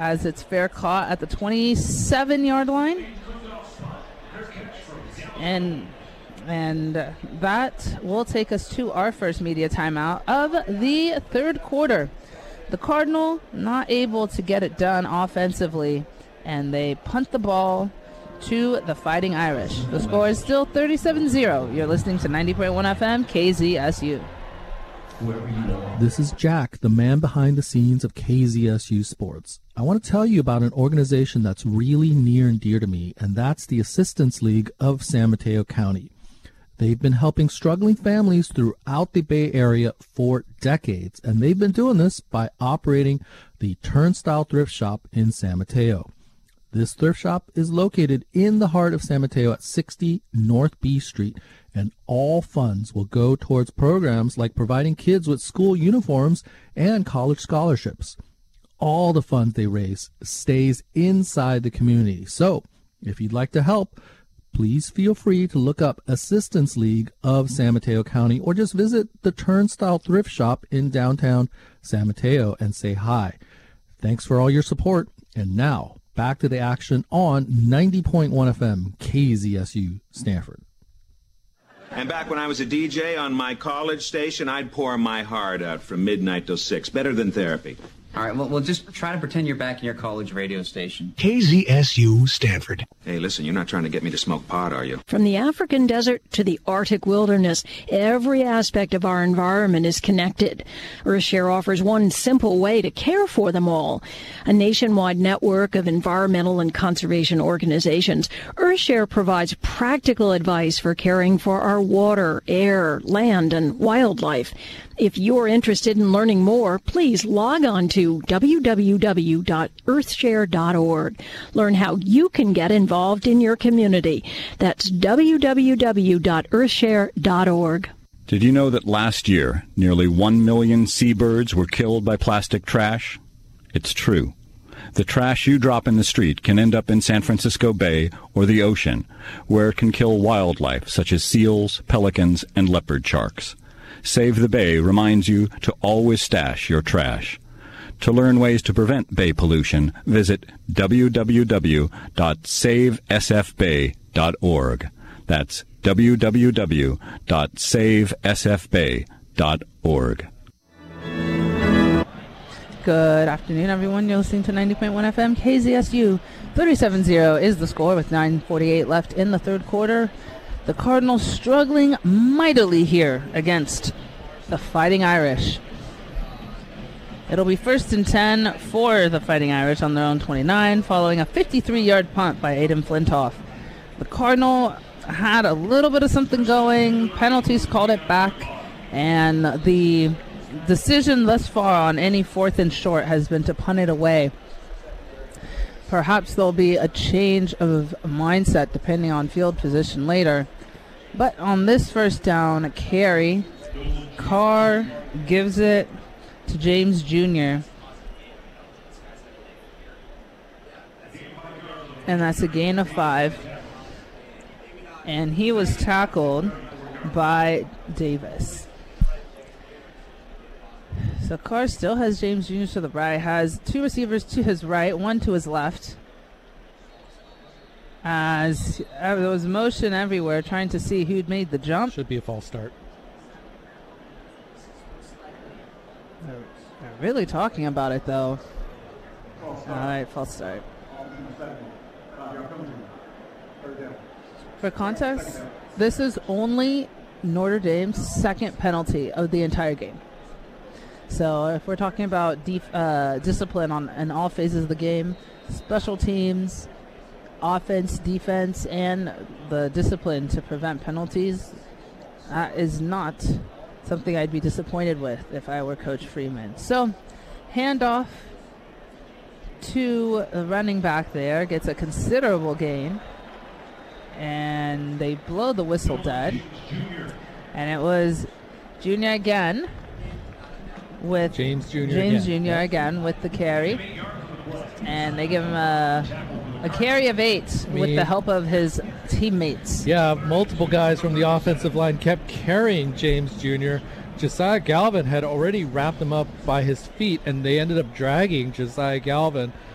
as it's fair caught at the 27-yard line. And that will take us to our first media timeout of the third quarter. The Cardinal not able to get it done offensively, and they punt the ball to the Fighting Irish. The score is still 37-0. You're listening to 90.1 FM KZSU. This is Jack, the man behind the scenes of KZSU Sports. I want to tell you about an organization that's really near and dear to me, and that's the Assistance League of San Mateo County. They've been helping struggling families throughout the Bay Area for decades, and they've been doing this by operating the Turnstile Thrift Shop in San Mateo. This thrift shop is located in the heart of San Mateo at 60 North B Street, and all funds will go towards programs like providing kids with school uniforms and college scholarships. All the funds they raise stays inside the community. So, if you'd like to help, please feel free to look up Assistance League of San Mateo County or just visit the Turnstile Thrift Shop in downtown San Mateo and say hi. Thanks for all your support, and now, back to the action on 90.1 FM KZSU Stanford. And back when I was a DJ on my college station, I'd pour my heart out from midnight till 6. Better than therapy. All right, well, just try to pretend you're back in your college radio station. KZSU Stanford. Hey, listen, you're not trying to get me to smoke pot, are you? From the African desert to the Arctic wilderness, every aspect of our environment is connected. Earthshare offers one simple way to care for them all. A nationwide network of environmental and conservation organizations, Earthshare provides practical advice for caring for our water, air, land, and wildlife. If you're interested in learning more, please log on to www.earthshare.org. Learn how you can get involved in your community. That's www.earthshare.org. Did you know that last year, nearly 1 million seabirds were killed by plastic trash? It's true. The trash you drop in the street can end up in San Francisco Bay or the ocean, where it can kill wildlife such as seals, pelicans, and leopard sharks. Save the Bay reminds you to always stash your trash. To learn ways to prevent bay pollution, visit www.savesfbay.org. That's www.savesfbay.org. Good afternoon, everyone. You're listening to 90.1 FM KZSU. 37-0 is the score with 9:48 left in the third quarter. The Cardinals struggling mightily here against the Fighting Irish. It'll be 1st and 10 for the Fighting Irish on their own 29, following a 53-yard punt by Aiden Flintoff. The Cardinal had a little bit of something going. Penalties called it back, and the decision thus far on any 4th and short has been to punt it away. Perhaps there'll be a change of mindset depending on field position later. But on this first down, a carry, Carr gives it to James Jr. And that's a gain of 5. And he was tackled by Davis. So Carr still has James Jr. to the right, has 2 receivers to his right, 1 to his left. As there was motion everywhere, trying to see who'd made the jump. Should be a false start. They're really talking about it, though. All right, false start. For context, this is only Notre Dame's 2nd penalty of the entire game. So if we're talking about discipline in all phases of the game, special teams, offense, defense, and the discipline to prevent penalties, that is not something I'd be disappointed with if I were Coach Freeman. So handoff to the running back there, gets a considerable gain, and they blow the whistle dead. And it was Jr. again. With James Jr. again with the carry. And they give him a carry of 8 with the help of his teammates. Yeah, multiple guys from the offensive line kept carrying James Jr. Josiah Galvin had already wrapped him up by his feet, and they ended up dragging Josiah Galvin